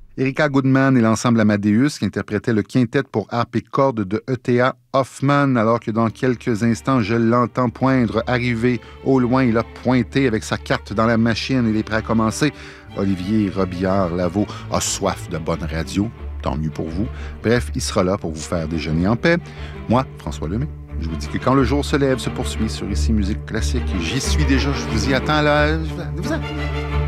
Erika Goodman et l'ensemble Amadeus qui interprétaient le quintet pour harpe et cordes de E.T.A. Hoffmann, alors que dans quelques instants, je l'entends poindre, arriver au loin. Il a pointé avec sa carte dans la machine. Il est prêt à commencer. Olivier Robillard-Lavaux a soif de bonne radio. Tant mieux pour vous. Bref, il sera là pour vous faire déjeuner en paix. Moi, François Lemay, je vous dis que quand le jour se lève, se poursuit sur Ici Musique Classique. J'y suis déjà, je vous y attends là.